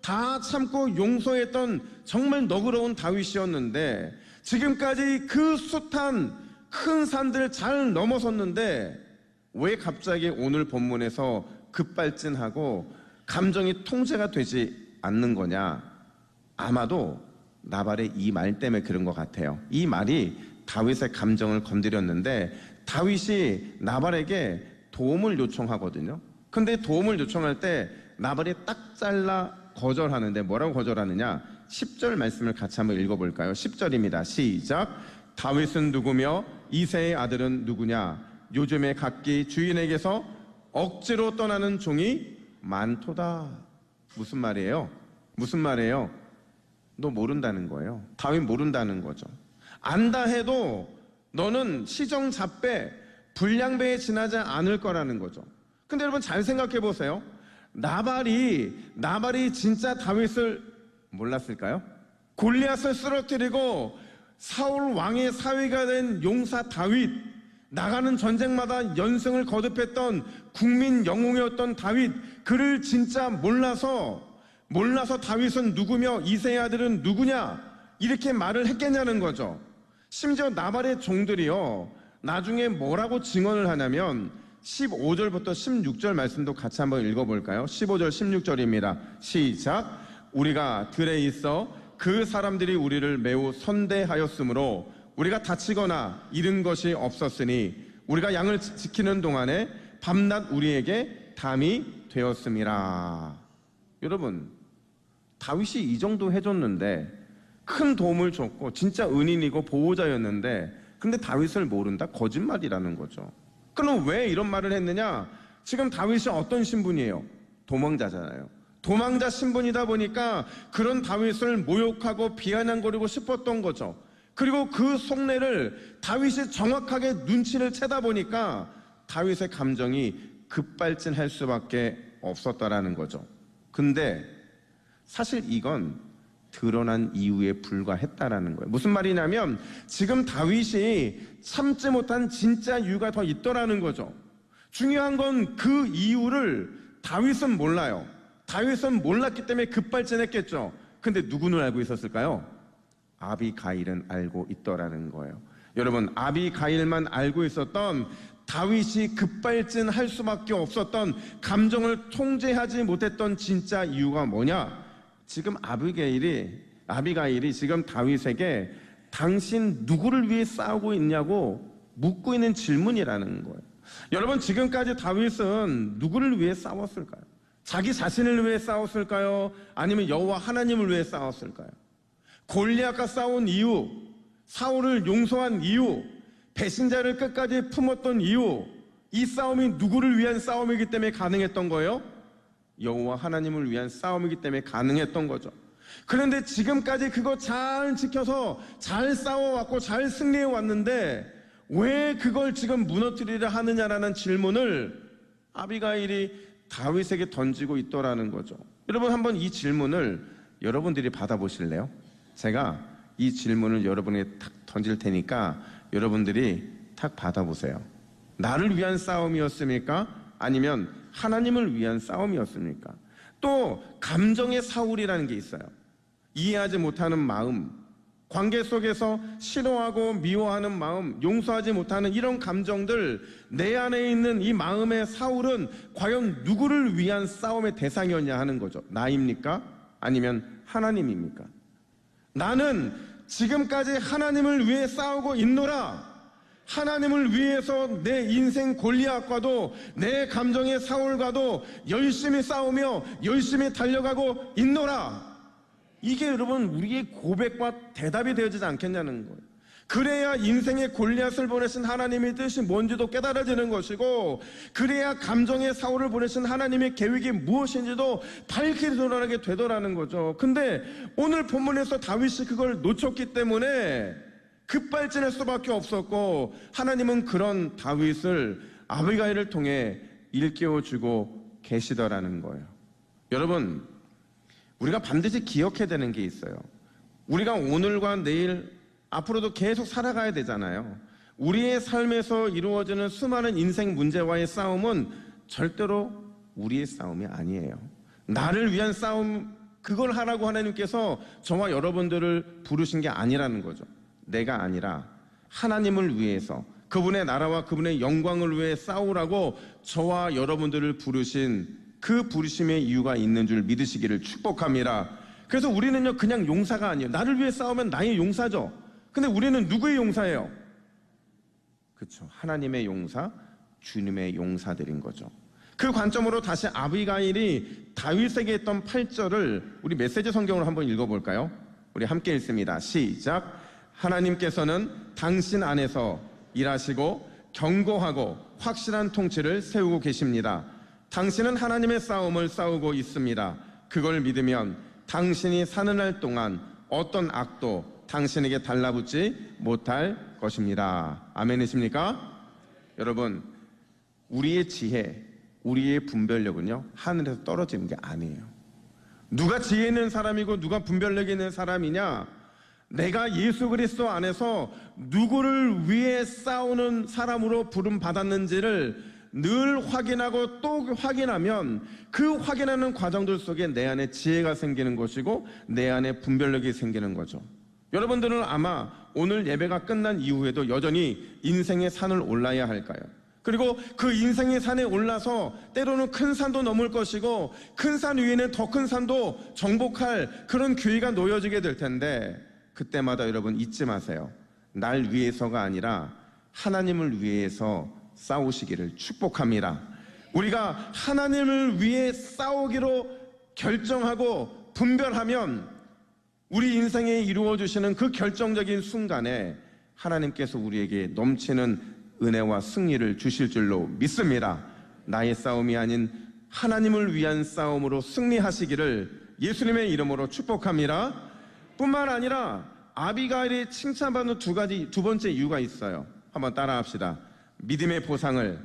다 참고 용서했던 정말 너그러운 다윗이었는데, 지금까지 그 숱한 큰 산들 잘 넘어섰는데 왜 갑자기 오늘 본문에서 급발진하고 감정이 통제가 되지 않는 거냐? 아마도 나발의 이 말 때문에 그런 것 같아요. 이 말이 다윗의 감정을 건드렸는데, 다윗이 나발에게 도움을 요청하거든요. 근데 도움을 요청할 때 나발이 딱 잘라 거절하는데, 뭐라고 거절하느냐? 10절 말씀을 같이 한번 읽어볼까요? 10절입니다. 시작. 다윗은 누구며 이새의 아들은 누구냐? 요즘에 각기 주인에게서 억지로 떠나는 종이 많도다. 무슨 말이에요? 무슨 말이에요? 너 모른다는 거예요. 다윗 모른다는 거죠. 안다 해도 너는 시정잡배, 불량배에 지나지 않을 거라는 거죠. 근데 여러분 잘 생각해 보세요. 나발이 진짜 다윗을 몰랐을까요? 골리앗을 쓰러뜨리고 사울 왕의 사위가 된 용사 다윗, 나가는 전쟁마다 연승을 거듭했던 국민 영웅이었던 다윗, 그를 진짜 몰라서 다윗은 누구며 이새의 아들은 누구냐 이렇게 말을 했겠냐는 거죠. 심지어 나발의 종들이요, 나중에 뭐라고 증언을 하냐면 15절부터 16절 말씀도 같이 한번 읽어볼까요? 15절 16절입니다. 시작. 우리가 들에 있어 그 사람들이 우리를 매우 선대하였으므로 우리가 다치거나 잃은 것이 없었으니 우리가 양을 지키는 동안에 밤낮 우리에게 담이 되었음이라. 여러분, 다윗이 이 정도 해줬는데, 큰 도움을 줬고 진짜 은인이고 보호자였는데, 근데 다윗을 모른다? 거짓말이라는 거죠. 그럼 왜 이런 말을 했느냐? 지금 다윗이 어떤 신분이에요? 도망자잖아요. 도망자 신분이다 보니까 그런 다윗을 모욕하고 비아냥거리고 싶었던 거죠. 그리고 그 속내를 다윗이 정확하게 눈치를 채다 보니까 다윗의 감정이 급발진할 수밖에 없었다라는 거죠. 근데 사실 이건 드러난 이유에 불과했다라는 거예요. 무슨 말이냐면 지금 다윗이 참지 못한 진짜 이유가 더 있더라는 거죠. 중요한 건 그 이유를 다윗은 몰라요. 다윗은 몰랐기 때문에 급발진했겠죠. 근데 누구는 알고 있었을까요? 아비가일은 알고 있더라는 거예요. 여러분, 아비가일만 알고 있었던 다윗이 급발진할 수밖에 없었던 감정을 통제하지 못했던 진짜 이유가 뭐냐? 지금 아비가일이 지금 다윗에게 당신 누구를 위해 싸우고 있냐고 묻고 있는 질문이라는 거예요. 여러분, 지금까지 다윗은 누구를 위해 싸웠을까요? 자기 자신을 위해 싸웠을까요? 아니면 여호와 하나님을 위해 싸웠을까요? 골리앗과 싸운 이유, 사울을 용서한 이유, 배신자를 끝까지 품었던 이유, 이 싸움이 누구를 위한 싸움이기 때문에 가능했던 거예요? 여호와 하나님을 위한 싸움이기 때문에 가능했던 거죠. 그런데 지금까지 그거 잘 지켜서 잘 싸워왔고 잘 승리해 왔는데 왜 그걸 지금 무너뜨리려 하느냐라는 질문을 아비가일이 다윗에게 던지고 있더라는 거죠. 여러분, 한번 이 질문을 여러분들이 받아보실래요? 제가 이 질문을 여러분에게 탁 던질 테니까 여러분들이 탁 받아보세요. 나를 위한 싸움이었습니까? 아니면 하나님을 위한 싸움이었습니까? 또 감정의 사울이라는 게 있어요. 이해하지 못하는 마음, 관계 속에서 싫어하고 미워하는 마음, 용서하지 못하는 이런 감정들, 내 안에 있는 이 마음의 사울은 과연 누구를 위한 싸움의 대상이었냐 하는 거죠. 나입니까? 아니면 하나님입니까? 나는 지금까지 하나님을 위해 싸우고 있노라. 하나님을 위해서 내 인생 골리앗과도 내 감정의 사울과도 열심히 싸우며 열심히 달려가고 있노라. 이게 여러분 우리의 고백과 대답이 되어지지 않겠냐는 거예요. 그래야 인생의 골리앗을 보내신 하나님의 뜻이 뭔지도 깨달아지는 것이고, 그래야 감정의 사울을 보내신 하나님의 계획이 무엇인지도 밝게 드러나게 되더라는 거죠. 근데 오늘 본문에서 다윗이 그걸 놓쳤기 때문에 급발진할 수밖에 없었고, 하나님은 그런 다윗을 아비가일을 통해 일깨워주고 계시더라는 거예요. 여러분, 우리가 반드시 기억해야 되는 게 있어요. 우리가 오늘과 내일 앞으로도 계속 살아가야 되잖아요. 우리의 삶에서 이루어지는 수많은 인생 문제와의 싸움은 절대로 우리의 싸움이 아니에요. 나를 위한 싸움 그걸 하라고 하나님께서 저와 여러분들을 부르신 게 아니라는 거죠. 내가 아니라 하나님을 위해서, 그분의 나라와 그분의 영광을 위해 싸우라고 저와 여러분들을 부르신 그 부르심의 이유가 있는 줄 믿으시기를 축복합니다. 그래서 우리는요, 그냥 용사가 아니에요. 나를 위해 싸우면 나의 용사죠. 근데 우리는 누구의 용사예요? 그렇죠. 하나님의 용사, 주님의 용사들인 거죠. 그 관점으로 다시 아비가일이 다윗에게 했던 8절을 우리 메시지 성경으로 한번 읽어볼까요? 우리 함께 읽습니다. 시작. 하나님께서는 당신 안에서 일하시고 견고하고 확실한 통치를 세우고 계십니다. 당신은 하나님의 싸움을 싸우고 있습니다. 그걸 믿으면 당신이 사는 날 동안 어떤 악도 당신에게 달라붙지 못할 것입니다. 아멘이십니까? 여러분, 우리의 지혜, 우리의 분별력은요, 하늘에서 떨어지는 게 아니에요. 누가 지혜 있는 사람이고 누가 분별력 있는 사람이냐? 내가 예수 그리스도 안에서 누구를 위해 싸우는 사람으로 부름 받았는지를 늘 확인하고 또 확인하면 그 확인하는 과정들 속에 내 안에 지혜가 생기는 것이고 내 안에 분별력이 생기는 거죠. 여러분들은 아마 오늘 예배가 끝난 이후에도 여전히 인생의 산을 올라야 할까요? 그리고 그 인생의 산에 올라서 때로는 큰 산도 넘을 것이고 큰 산 위에는 더 큰 산도 정복할 그런 기회가 놓여지게 될 텐데, 그때마다 여러분 잊지 마세요. 날 위해서가 아니라 하나님을 위해서 싸우시기를 축복합니다. 우리가 하나님을 위해 싸우기로 결정하고 분별하면 우리 인생에 이루어주시는 그 결정적인 순간에 하나님께서 우리에게 넘치는 은혜와 승리를 주실 줄로 믿습니다. 나의 싸움이 아닌 하나님을 위한 싸움으로 승리하시기를 예수님의 이름으로 축복합니다. 뿐만 아니라 아비가일이 칭찬받는 두 번째 이유가 있어요. 한번 따라합시다. 믿음의 보상을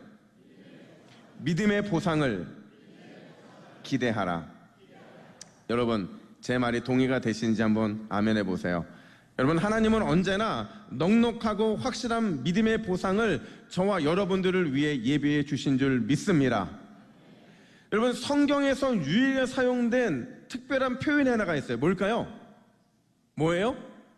기대하라. 여러분, 제 말이 동의가 되시는지 한번 아멘 해보세요. 여러분, 하나님은 언제나 넉넉하고 확실한 믿음의 보상을 저와 여러분들을 위해 예비해 주신 줄 믿습니다. 여러분, 성경에서 유일하게 사용된 특별한 표현이 하나가 있어요. 뭘까요? 뭐예요?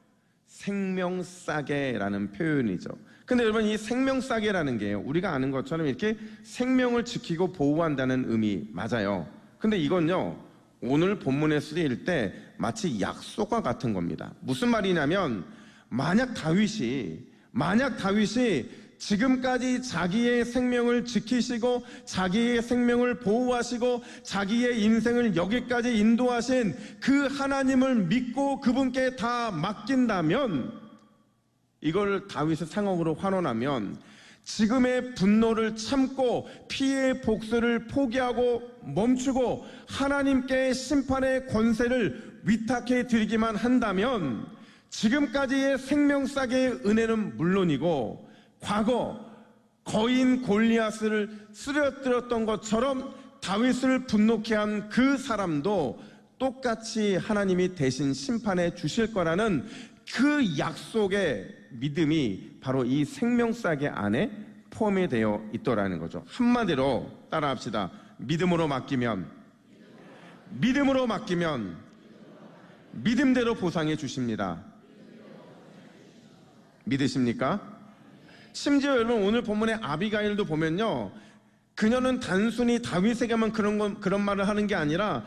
생명싸개라는 표현이죠. 근데 여러분, 이 생명싸개라는 게요, 우리가 아는 것처럼 이렇게 생명을 지키고 보호한다는 의미 맞아요. 근데 이건요, 오늘 본문에 쓰일 때 마치 약속과 같은 겁니다. 무슨 말이냐면, 만약 다윗이 지금까지 자기의 생명을 지키시고 자기의 생명을 보호하시고 자기의 인생을 여기까지 인도하신 그 하나님을 믿고 그분께 다 맡긴다면, 이걸 다윗의 상황으로 환원하면 지금의 분노를 참고 피해 복수를 포기하고 멈추고 하나님께 심판의 권세를 위탁해 드리기만 한다면 지금까지의 생명싸개의 은혜는 물론이고 과거 거인 골리앗을 쓰러뜨렸던 것처럼 다윗을 분노케 한 그 사람도 똑같이 하나님이 대신 심판해 주실 거라는 그 약속의 믿음이 바로 이 생명싸개 안에 포함이 되어 있더라는 거죠. 한마디로 따라합시다. 믿음으로 맡기면 믿음대로 보상해 주십니다. 믿으십니까? 심지어 여러분, 오늘 본문의 아비가일도 보면요, 그녀는 단순히 다윗에게만 그런 말을 하는 게 아니라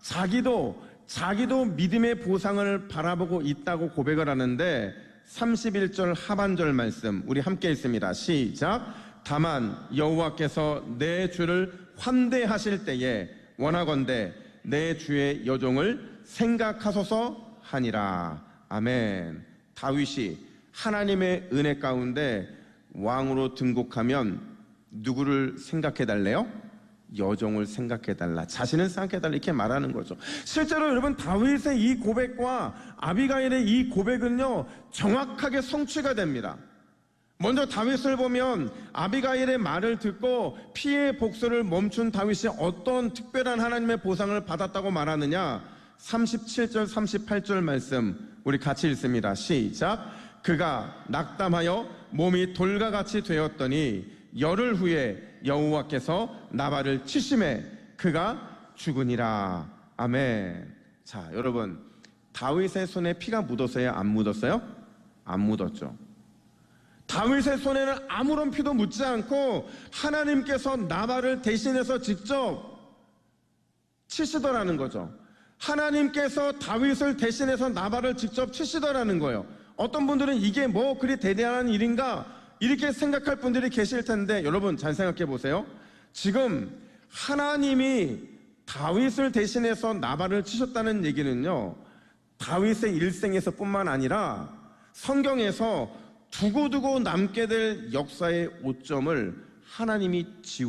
자기도 믿음의 보상을 바라보고 있다고 고백을 하는데, 31절 하반절 말씀 우리 함께 읽습니다. 시작. 다만 여호와께서 내 주를 환대하실 때에 원하건대 내 주의 여종을 생각하소서 하니라. 아멘. 다윗이 하나님의 은혜 가운데 왕으로 등극하면 누구를 생각해달래요? 여종을 생각해달라, 자신을 생각해달라, 이렇게 말하는 거죠. 실제로 여러분, 다윗의 이 고백과 아비가일의 이 고백은요, 정확하게 성취가 됩니다. 먼저 다윗을 보면 아비가일의 말을 듣고 피해 복수를 멈춘 다윗이 어떤 특별한 하나님의 보상을 받았다고 말하느냐. 37절 38절 말씀 우리 같이 읽습니다. 시작. 그가 낙담하여 몸이 돌과 같이 되었더니 열흘 후에 여호와께서 나발을 치심해 그가 죽으니라. 아멘. 자, 여러분, 다윗의 손에 피가 묻었어요? 안 묻었어요? 안 묻었죠. 다윗의 손에는 아무런 피도 묻지 않고 하나님께서 나발을 대신해서 직접 치시더라는 거죠. 하나님께서 다윗을 대신해서 나발을 직접 치시더라는 거예요. 어떤 분들은 이게 뭐 그리 대단한 일인가 이렇게 생각할 분들이 계실 텐데, 여러분 잘 생각해 보세요. 지금 하나님이 다윗을 대신해서 나발을 치셨다는 얘기는요, 다윗의 일생에서 뿐만 아니라 성경에서 두고두고 남게 될 역사의 오점을 하나님이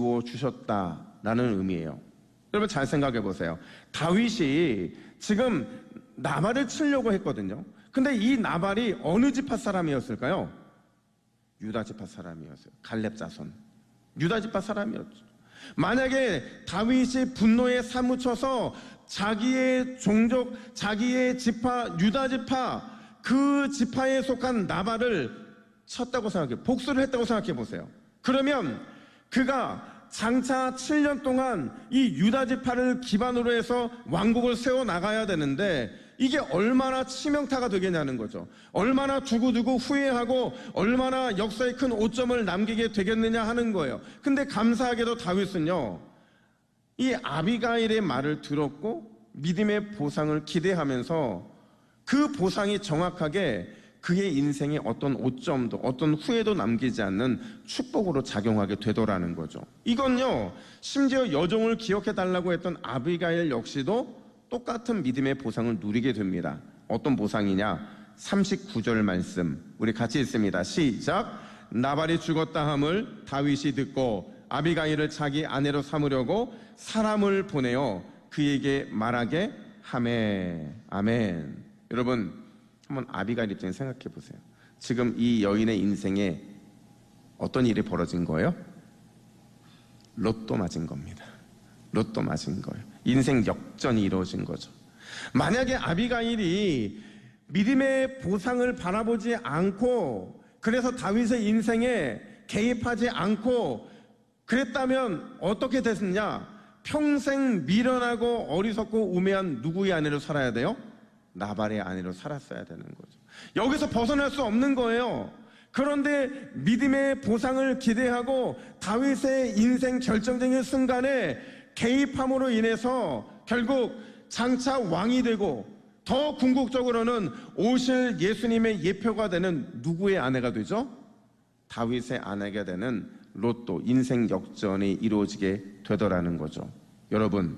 지워주셨다라는 의미예요. 여러분 잘 생각해 보세요. 다윗이 지금 나발을 치려고 했거든요. 근데 이 나발이 어느 지파 사람이었을까요? 유다 지파 사람이었어요. 갈렙 자손. 유다 지파 사람이었죠. 만약에 다윗이 분노에 사무쳐서 자기의 종족, 자기의 지파, 유다 지파, 그 지파에 속한 나발을 쳤다고 생각해요. 복수를 했다고 생각해 보세요. 그러면 그가 장차 7년 동안 이 유다 지파를 기반으로 해서 왕국을 세워 나가야 되는데, 이게 얼마나 치명타가 되겠냐는 거죠. 얼마나 두고두고 후회하고 얼마나 역사에 큰 오점을 남기게 되겠느냐 하는 거예요. 근데 감사하게도 다윗은요, 이 아비가일의 말을 들었고 믿음의 보상을 기대하면서 그 보상이 정확하게 그의 인생에 어떤 오점도 어떤 후회도 남기지 않는 축복으로 작용하게 되더라는 거죠. 이건요, 심지어 여종을 기억해달라고 했던 아비가일 역시도 똑같은 믿음의 보상을 누리게 됩니다. 어떤 보상이냐? 39절 말씀 우리 같이 읽습니다. 시작. 나발이 죽었다 함을 다윗이 듣고 아비가일을 자기 아내로 삼으려고 사람을 보내어 그에게 말하게 하매. 아멘. 여러분 한번 아비가일 입장에 생각해 보세요. 지금 이 여인의 인생에 어떤 일이 벌어진 거예요? 로또 맞은 겁니다. 로또 맞은 거예요. 인생 역전이 이루어진 거죠. 만약에 아비가일이 믿음의 보상을 바라보지 않고, 그래서 다윗의 인생에 개입하지 않고 그랬다면 어떻게 됐느냐? 평생 미련하고 어리석고 우매한 누구의 아내로 살아야 돼요? 나발의 아내로 살았어야 되는 거죠. 여기서 벗어날 수 없는 거예요. 그런데 믿음의 보상을 기대하고 다윗의 인생 결정적인 순간에 개입함으로 인해서 결국 장차 왕이 되고 더 궁극적으로는 오실 예수님의 예표가 되는 누구의 아내가 되죠? 다윗의 아내가 되는 로또, 인생 역전이 이루어지게 되더라는 거죠. 여러분,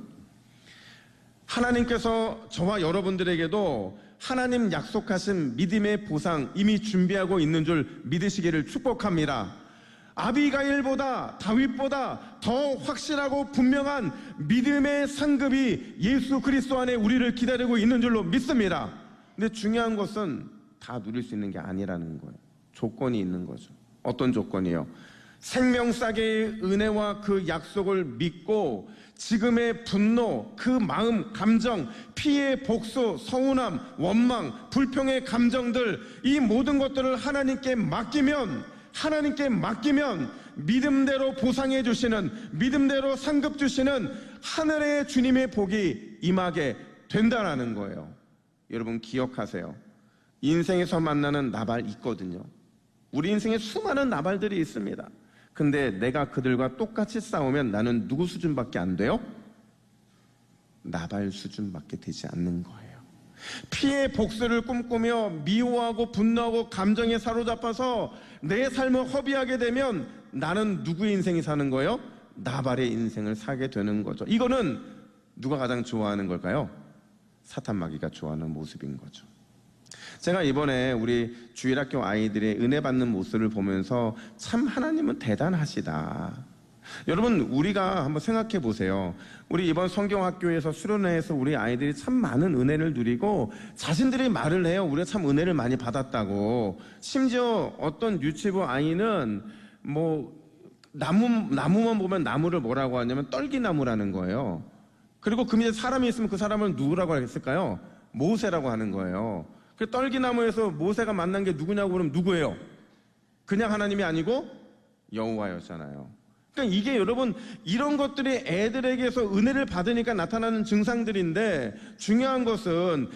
하나님께서 저와 여러분들에게도 하나님 약속하신 믿음의 보상 이미 준비하고 있는 줄 믿으시기를 축복합니다. 아비가일보다 다윗보다 더 확실하고 분명한 믿음의 상급이 예수 그리스도 안에 우리를 기다리고 있는 줄로 믿습니다. 근데 중요한 것은 다 누릴 수 있는 게 아니라는 거예요. 조건이 있는 거죠. 어떤 조건이요? 생명싸개의 은혜와 그 약속을 믿고 지금의 분노, 그 마음, 감정, 피해, 복수, 서운함, 원망, 불평의 감정들, 이 모든 것들을 하나님께 맡기면 믿음대로 보상해 주시는, 믿음대로 상급 주시는 하늘의 주님의 복이 임하게 된다는 거예요. 여러분 기억하세요. 인생에서 만나는 나발 있거든요. 우리 인생에 수많은 나발들이 있습니다. 근데 내가 그들과 똑같이 싸우면 나는 누구 수준밖에 안 돼요? 나발 수준밖에 되지 않는 거예요. 피해 복수를 꿈꾸며 미워하고 분노하고 감정에 사로잡아서 내 삶을 허비하게 되면 나는 누구의 인생이 사는 거예요? 나발의 인생을 사게 되는 거죠. 이거는 누가 가장 좋아하는 걸까요? 사탄마귀가 좋아하는 모습인 거죠. 제가 이번에 우리 주일학교 아이들의 은혜 받는 모습을 보면서 참 하나님은 대단하시다. 여러분 우리가 한번 생각해 보세요. 우리 이번 성경학교에서 수련회에서 우리 아이들이 참 많은 은혜를 누리고 자신들이 말을 해요. 우리가 참 은혜를 많이 받았다고. 심지어 어떤 유치부 아이는 뭐 나무만 보면 나무를 뭐라고 하냐면 떨기나무라는 거예요. 그리고 그 밑에 사람이 있으면 그 사람을 누구라고 했을까요? 모세라고 하는 거예요. 그 떨기나무에서 모세가 만난 게 누구냐고 그러면 누구예요? 그냥 하나님이 아니고 여호와였잖아요. 그러니까 이게 여러분 이런 것들이 애들에게서 은혜를 받으니까 나타나는 증상들인데 중요한 것은